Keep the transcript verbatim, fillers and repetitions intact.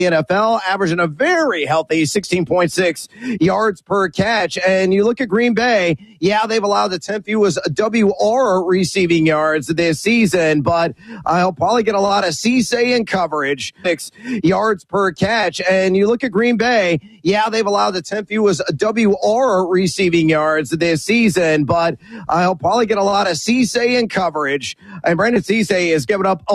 N F L, averaging a very healthy sixteen point six yards per catch. And you look at Green Bay, yeah, they've allowed the tenth fewest W R receiving yards this season, but I'll probably get a lot of C-Say in coverage, six yards per catch. And you look at Green Bay, yeah, they've allowed the tenth fewest W R receiving yards this season, but I'll probably get a lot of C-Say in coverage. And Brandon C-Say is giving up